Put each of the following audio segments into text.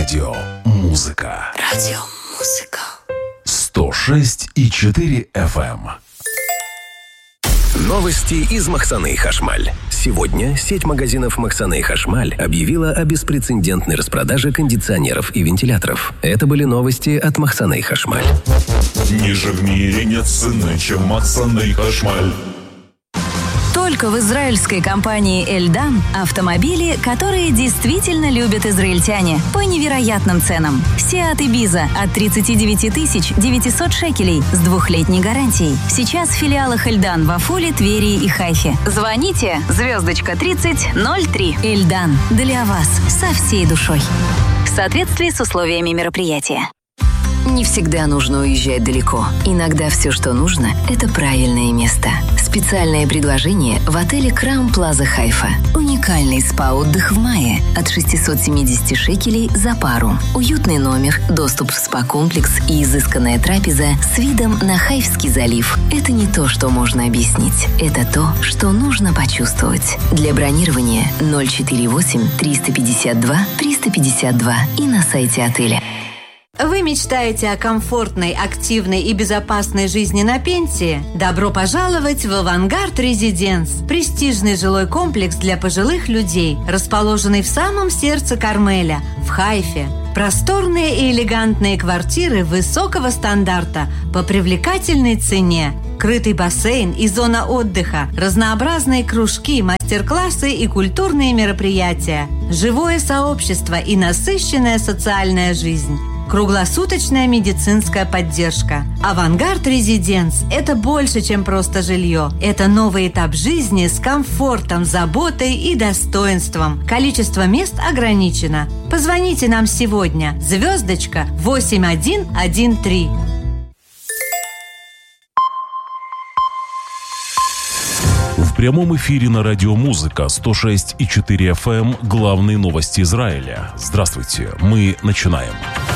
Радио Музыка. Радио Музыка. 106,4 FM. Новости из Махсаны Хашмаль. Сегодня сеть магазинов Махсаны Хашмаль объявила о беспрецедентной распродаже кондиционеров и вентиляторов. Это были новости от Махсаны Хашмаль. Ниже в мире нет цены, чем Махсаны Хашмаль. Только в израильской компании «Эльдан» автомобили, которые действительно любят израильтяне, по невероятным ценам. Seat Ibiza от 39 900 шекелей с 2-летней гарантией. Сейчас в филиалах «Эльдан» в Афуле, Твери и Хайфе. Звоните *3003. «Эльдан» для вас со всей душой. В соответствии с условиями мероприятия. Не всегда нужно уезжать далеко. Иногда все, что нужно, это правильное место. Специальное предложение в отеле Краун Плаза Хайфа. Уникальный спа-отдых в мае от 670 шекелей за пару. Уютный номер, доступ в спа-комплекс и изысканная трапеза с видом на Хайфский залив. Это не то, что можно объяснить. Это то, что нужно почувствовать. Для бронирования 048 352 352 и на сайте отеля. Вы мечтаете о комфортной, активной и безопасной жизни на пенсии? Добро пожаловать в «Авангард Резиденс» – престижный жилой комплекс для пожилых людей, расположенный в самом сердце Кармеля, в Хайфе. Просторные и элегантные квартиры высокого стандарта по привлекательной цене. Крытый бассейн и зона отдыха, разнообразные кружки, мастер-классы и культурные мероприятия, живое сообщество и насыщенная социальная жизнь. Круглосуточная медицинская поддержка. «Авангард Резиденс» – это больше, чем просто жилье. Это новый этап жизни с комфортом, заботой и достоинством. Количество мест ограничено. Позвоните нам сегодня. *8113. В прямом эфире на Радио Музыка 106,4 FM главные новости Израиля. Здравствуйте, мы начинаем.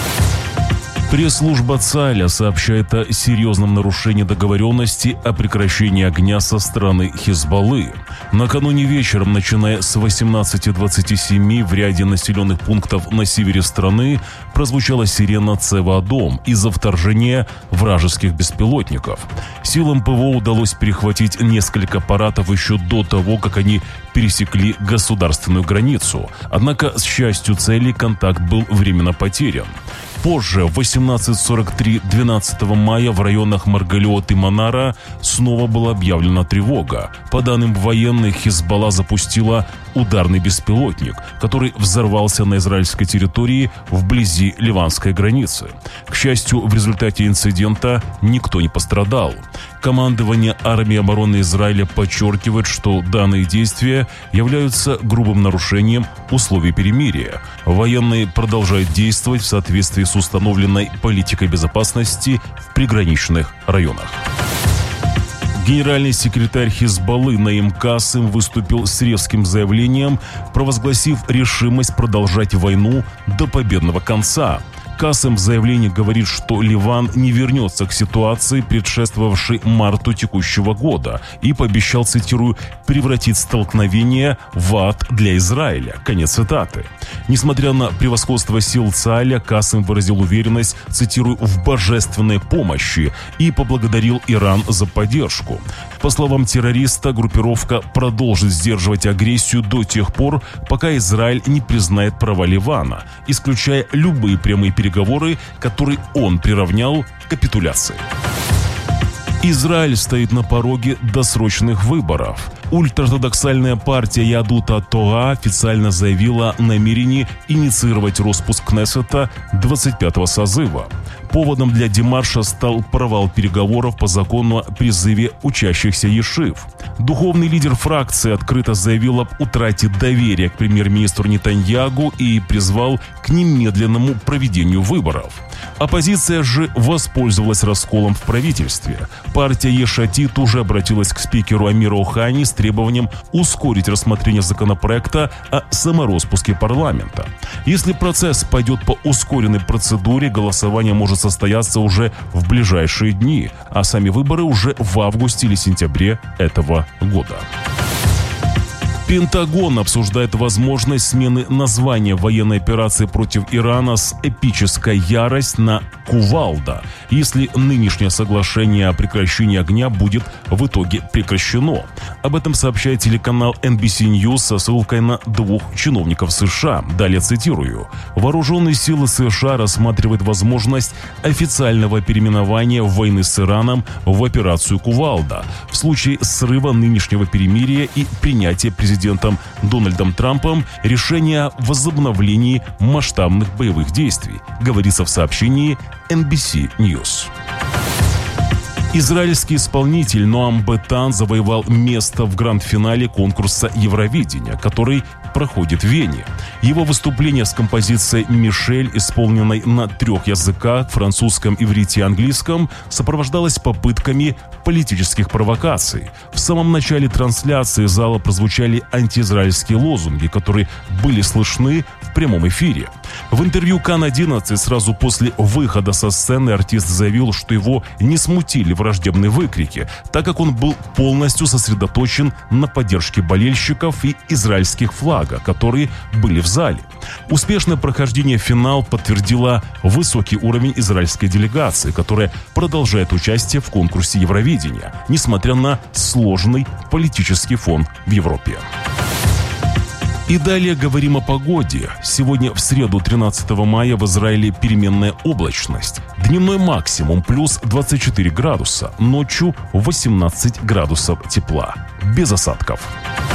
Пресс-служба ЦАЭЛа сообщает о серьезном нарушении договоренности о прекращении огня со стороны Хизбаллы. Накануне вечером, начиная с 18:27 в ряде населенных пунктов на севере страны, прозвучала сирена «Цева-Адом» из-за вторжения вражеских беспилотников. Силам ПВО удалось перехватить несколько аппаратов еще до того, как они пересекли государственную границу. Однако, с счастью цели, контакт был временно потерян. Позже, в 18:43 12 мая в районах Маргалиот и Манара снова была объявлена тревога. По данным военных, Хизбалла запустила ударный беспилотник, который взорвался на израильской территории вблизи ливанской границы. К счастью, в результате инцидента никто не пострадал. Командование армии обороны Израиля подчеркивает, что данные действия являются грубым нарушением условий перемирия. Военные продолжают действовать в соответствии с установленной политикой безопасности в приграничных районах. Генеральный секретарь Хизбаллы Наим Касем выступил с резким заявлением, провозгласив решимость продолжать войну до победного конца. Касем в заявлении говорит, что Ливан не вернется к ситуации, предшествовавшей марту текущего года, и пообещал, цитирую, «превратить столкновение в ад для Израиля». Конец цитаты. Несмотря на превосходство сил ЦАЭЛа, Касем выразил уверенность, цитирую, «в божественной помощи» и поблагодарил Иран за поддержку. По словам террориста, группировка продолжит сдерживать агрессию до тех пор, пока Израиль не признает права Ливана, исключая любые прямые переговоры, которые он приравнял к капитуляции. Израиль стоит на пороге досрочных выборов. Ультраортодоксальная партия Ядут ат-Тора официально заявила о намерении инициировать распуск Кнессета 25-го созыва. Поводом для демарша стал провал переговоров по закону о призыве учащихся ешив. Духовный лидер фракции открыто заявил об утрате доверия к премьер-министру Нетаньягу и призвал к немедленному проведению выборов. Оппозиция же воспользовалась расколом в правительстве. Партия Еш Атид уже обратилась к спикеру Амиру Охани с требованием ускорить рассмотрение законопроекта о самороспуске парламента. Если процесс пойдет по ускоренной процедуре, голосование может состояться уже в ближайшие дни, а сами выборы уже в августе или сентябре этого года. Пентагон обсуждает возможность смены названия военной операции против Ирана с «Эпическая ярость» на «Кувалда», если нынешнее соглашение о прекращении огня будет в итоге прекращено. Об этом сообщает телеканал NBC News со ссылкой на 2 чиновников США. Далее цитирую. «Вооруженные силы США рассматривают возможность официального переименования войны с Ираном в операцию «Кувалда» в случае срыва нынешнего перемирия и принятия президентом Дональдом Трампом решения о возобновлении масштабных боевых действий», говорится в сообщении NBC News. Израильский исполнитель Ноам Бетан завоевал место в гранд-финале конкурса Евровидения, который проходит в Вене. Его выступление с композицией «Мишель», исполненной на 3 языках – французском, иврите и английском, сопровождалось попытками политических провокаций. В самом начале трансляции зала прозвучали антиизраильские лозунги, которые были слышны в прямом эфире. В интервью Кан-11 сразу после выхода со сцены артист заявил, что его не смутили враждебные выкрики, так как он был полностью сосредоточен на поддержке болельщиков и израильских флага, которые были в зале. Успешное прохождение в финал подтвердило высокий уровень израильской делегации, которая продолжает участие в конкурсе Евровидения, несмотря на сложный политический фон в Европе. И далее говорим о погоде. Сегодня в среду, 13 мая, в Израиле переменная облачность. Дневной максимум плюс 24 градуса, ночью 18 градусов тепла. Без осадков.